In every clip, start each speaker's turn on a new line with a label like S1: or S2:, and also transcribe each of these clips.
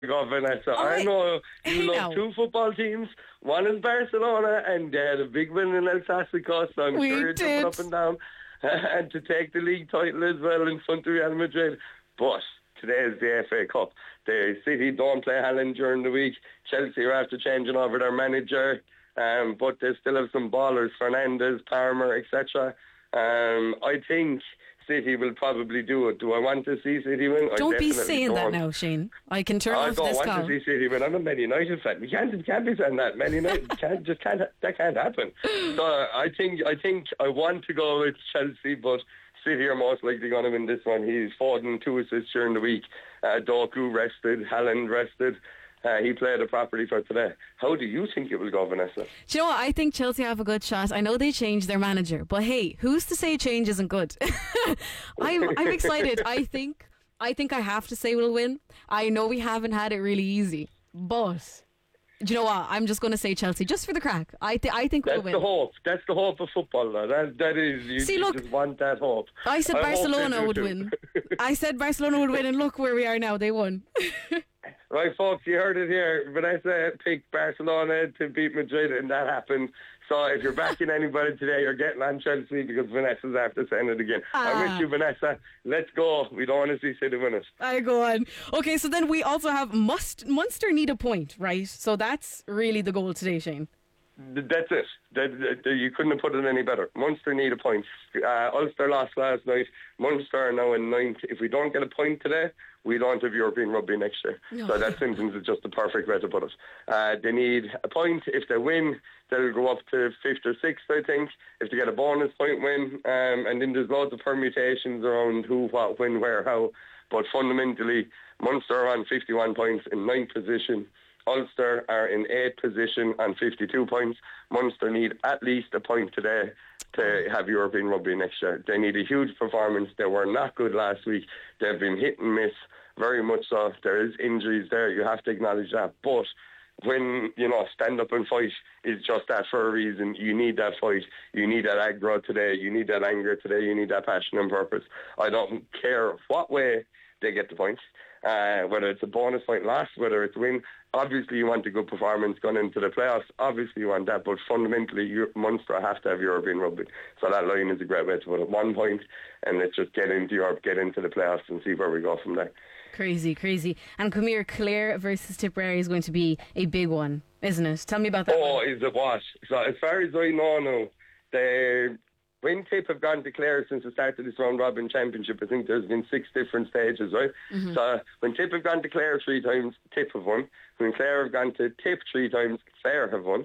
S1: go, Vanessa.
S2: All right.
S1: I know you
S2: Hey,
S1: love
S2: now.
S1: two football teams. One is Barcelona, and they had a big win in El Clasico, so I'm
S2: We
S1: sure you're jumping
S2: did.
S1: up and down. And to take the league title as well in front of Real Madrid. But today is the FA Cup. The City don't play Haaland during the week. Chelsea are after changing over their manager, but they still have some ballers, Fernandes, Palmer, etc. I think City will probably do it. Do I want to see City win?
S2: Don't be
S1: definitely
S2: saying that
S1: don't.
S2: now, Shane. I can turn
S1: I
S2: off
S1: don't
S2: this
S1: want
S2: call.
S1: to see City win. I'm a Man United fan. You can't be saying that. Man United that can't happen. So I think I want to go with Chelsea, but City are most likely going to win this one. He's Foden 2 assists during the week. Doku rested. Haaland rested. He played it properly for today. How do you think it will go, Vanessa?
S2: Do you know what? I think Chelsea have a good shot. I know they changed their manager, but hey, who's to say change isn't good? I'm excited. I think I have to say we'll win. I know we haven't had it really easy, but do you know what? I'm just going to say Chelsea just for the crack. I think we'll
S1: That's
S2: win.
S1: the hope. That's the hope of football. Though. That is. You just want that hope.
S2: I said
S1: I hope
S2: Barcelona
S1: they do
S2: would
S1: too.
S2: win. I said Barcelona would win, and look where we are now. They won.
S1: Right, folks, you heard it here. Vanessa picked Barcelona to beat Madrid, and that happened. So if you're backing anybody today, you're getting on Chelsea because Vanessa's after saying it again. I'm with you, Vanessa. Let's go. We don't want to see City win it.
S2: I go on. Okay, so then we also have Munster need a point, right? So that's really the goal today, Shane.
S1: That's it. You couldn't have put it any better. Munster need a point. Ulster lost last night. Munster are now in ninth. If we don't get a point today, we don't have European rugby next year.
S2: No.
S1: So that sentence is just the perfect way to put it. They need a point. If they win, they'll go up to 5th or 6th, I think. If they get a bonus point win, and then there's loads of permutations around who, what, when, where, how. But fundamentally, Munster are on 51 points in 9th position. Ulster are in 8th position on 52 points. Munster need at least a point today to have European rugby next year. They need a huge performance. They were not good last week. They've been hit and miss, very much so. There is injuries there. You have to acknowledge that. But when, stand up and fight is just that for a reason. You need that fight. You need that aggro today. You need that anger today. You need that passion and purpose. I don't care what way they get the points. Whether it's a bonus point loss, whether it's win. Obviously, you want a good performance going into the playoffs. Obviously, you want that, but fundamentally, Munster have to have European rugby. So that line is a great way to put it. 1 point, and let's just get into Europe, get into the playoffs, and see where we go from there.
S2: Crazy. And come here, Clare versus Tipperary is going to be a big one, isn't it? Tell me about that.
S1: Oh, is it what? So as far as I know now, when Tip have gone to Clare since the start of this round robin championship, I think there's been 6 different stages, right? Mm-hmm. So when Tip have gone to Clare 3 times, Tip have won. When Clare have gone to Tip 3 times, Clare have won.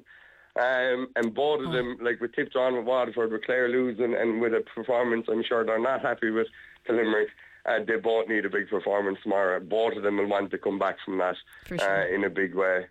S1: And both of them, like with Tip drawn with Waterford, with Clare losing, and with a performance I'm sure they're not happy with to Limerick, they both need a big performance tomorrow. Both of them will want to come back from that in a big way.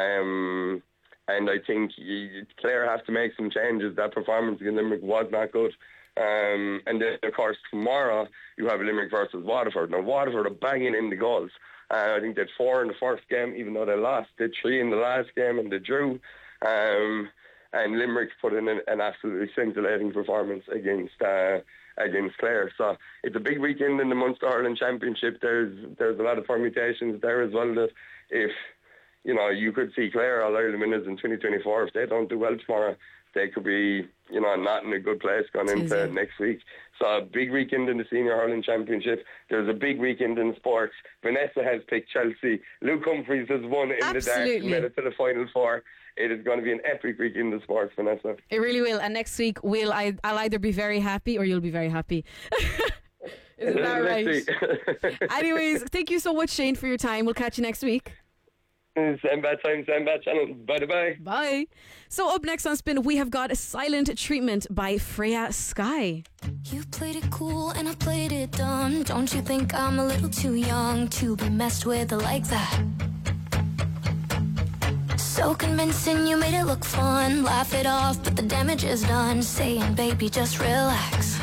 S1: And I think Clare have to make some changes. That performance against Limerick was not good. And then, of course, tomorrow you have Limerick versus Waterford. Now, Waterford are banging in the goals. I think they had 4 in the first game, even though they lost. They had 3 in the last game, and they drew. And Limerick put in an absolutely scintillating performance against Clare. So it's a big weekend in the Munster Hurling Championship. There's a lot of permutations there as well that if you could see Clare All Ireland winners in 2024. If they don't do well tomorrow, they could be, not in a good place going into next week. So a big weekend in the Senior Hurling Championship. There's a big weekend in sports. Vanessa has picked Chelsea. Luke Humphries has won in the darts and made it to the Final Four. It is going to be an epic weekend in sports, Vanessa.
S2: It really will. And next week, I'll either be very happy or you'll be very happy. Isn't that right? Anyways, thank you so much, Shane, for your time. We'll catch you next week.
S1: Same bad time, same bad channel. Bye-bye.
S2: Bye. So up next on Spin, we have got a Silent Treatment by Freya Sky.
S3: You played it cool and I played it dumb. Don't you think I'm a little too young to be messed with like that? So convincing, you made it look fun. Laugh it off, but the damage is done. Saying, baby, just relax.